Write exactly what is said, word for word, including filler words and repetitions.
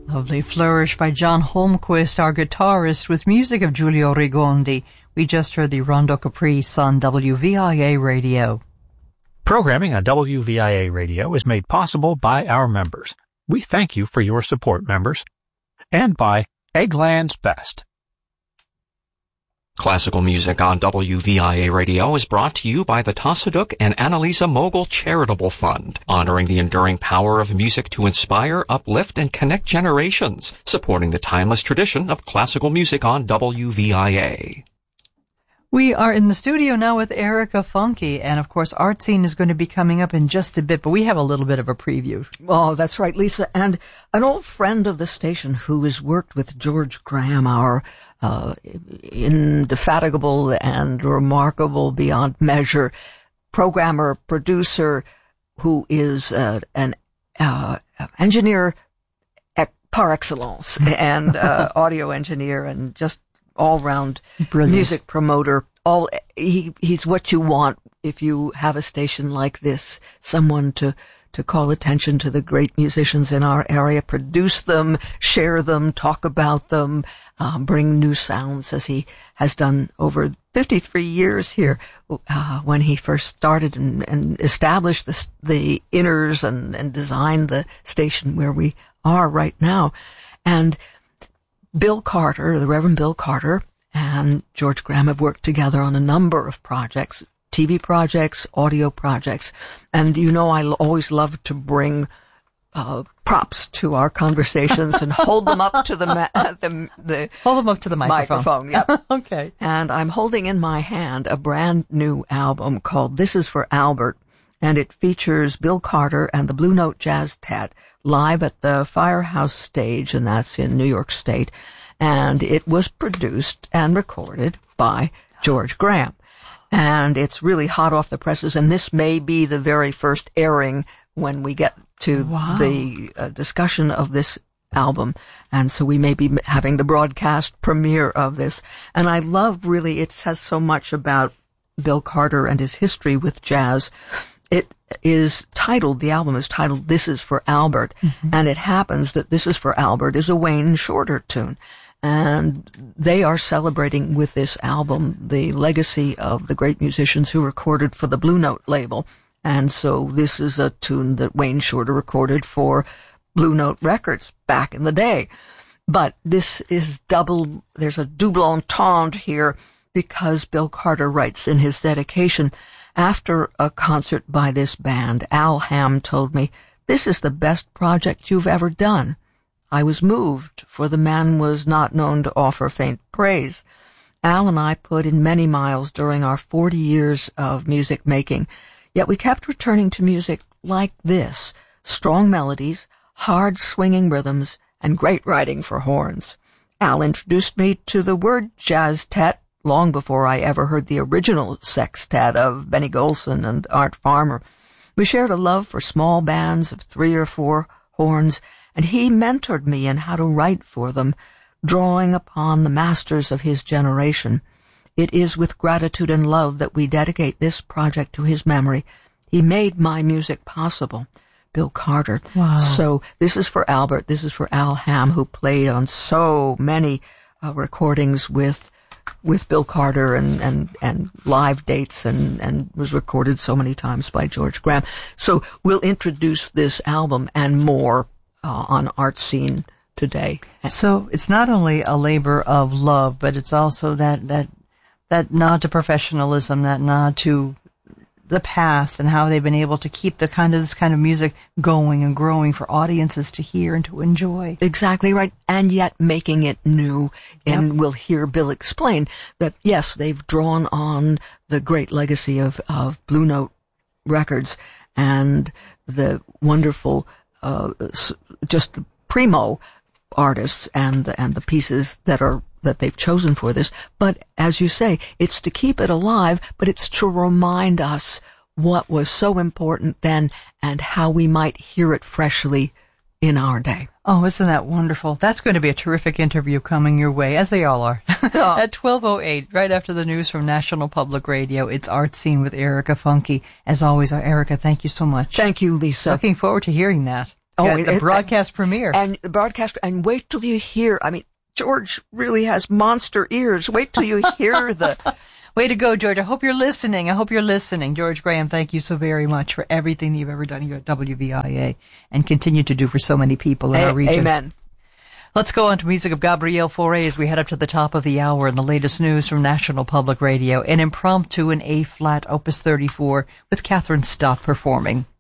Lovely Flourish by John Holmquist, our guitarist, with music of Giulio Rigondi. We just heard the Rondo Caprice on W V I A Radio. Programming on W V I A Radio is made possible by our members. We thank you for your support, members. And by Eggland's Best. Classical music on W V I A Radio is brought to you by the Tasaduk and Annalisa Mogul Charitable Fund, honoring the enduring power of music to inspire, uplift, and connect generations, supporting the timeless tradition of classical music on W V I A. We are in the studio now with Erica Funke, and of course Art Scene is going to be coming up in just a bit, but we have a little bit of a preview. Oh, that's right, Lisa. And an old friend of the station who has worked with George Graham, our uh, indefatigable and remarkable beyond measure programmer, producer, who is uh, an uh, engineer par excellence and uh, audio engineer and just all-round Brilliant. Music promoter. All he he's what you want if you have a station like this. Someone to to call attention to the great musicians in our area, produce them, share them, talk about them, uh, bring new sounds, as he has done over fifty-three years here. Uh, when he first started and, and established the the inners and and designed the station where we are right now, and Bill Carter, the Reverend Bill Carter, and George Graham have worked together on a number of projects, T V projects, audio projects. And you know, I always love to bring uh, props to our conversations and hold them up to the ma- the, the hold them up to the microphone. Microphone, yep. Okay. And I'm holding in my hand a brand new album called This Is for Albert, and it features Bill Carter and the Blue Note Jazz Tet live at the Firehouse Stage, and that's in New York State. And it was produced and recorded by George Graham. And it's really hot off the presses, and this may be the very first airing when we get to wow. the uh, discussion of this album. And so we may be having the broadcast premiere of this. And I love, really, it says so much about Bill Carter and his history with jazz. It is titled, the album is titled This Is for Albert, mm-hmm. and it happens that This Is for Albert is a Wayne Shorter tune. And they are celebrating with this album the legacy of the great musicians who recorded for the Blue Note label. And so this is a tune that Wayne Shorter recorded for Blue Note Records back in the day. But this is double, there's a double entendre here, because Bill Carter writes in his dedication, after a concert by this band, Al Hamm told me, "This is the best project you've ever done." I was moved, for the man was not known to offer faint praise. Al and I put in many miles during our forty years of music making, yet we kept returning to music like this, strong melodies, hard swinging rhythms, and great writing for horns. Al introduced me to the word jazz-tet long before I ever heard the original sextet of Benny Golson and Art Farmer. We shared a love for small bands of three or four horns, and he mentored me in how to write for them, drawing upon the masters of his generation. It is with gratitude and love that we dedicate this project to his memory. He made my music possible. Bill Carter. Wow. So this is for Albert. This is for Al Hamm, who played on so many uh, recordings with with Bill Carter and, and, and live dates and, and was recorded so many times by George Graham. So we'll introduce this album and more uh, on Art Scene today. So it's not only a labor of love, but it's also that, that, that nod to professionalism, that nod to the past and how they've been able to keep the kind of this kind of music going and growing for audiences to hear and to enjoy. Exactly right. And yet making it new. And Yep. we'll hear Bill explain that, yes, they've drawn on the great legacy of, of Blue Note Records and the wonderful, uh, just the primo artists and the, and the pieces that are that they've chosen for this. But as you say, it's to keep it alive, but it's to remind us what was so important then and how we might hear it freshly in our day. Oh, isn't that wonderful? That's going to be a terrific interview coming your way, as they all are. At twelve oh eight, right after the news from National Public Radio, it's Art Scene with Erica Funke. As always, Erica, thank you so much. Thank you, Lisa. Looking forward to hearing that. Oh, Yeah, and- the and- broadcast premiere. And the broadcast, and wait till you hear, I mean, George really has monster ears. Wait till you hear the... Way to go, George. I hope you're listening. I hope you're listening. George Graham, thank you so very much for everything that you've ever done here at W V I A and continue to do for so many people in A- our region. Amen. Let's go on to music of Gabrielle Fauré as we head up to the top of the hour and the latest news from National Public Radio. An impromptu in A-flat, Opus thirty-four, with Catherine Stott performing.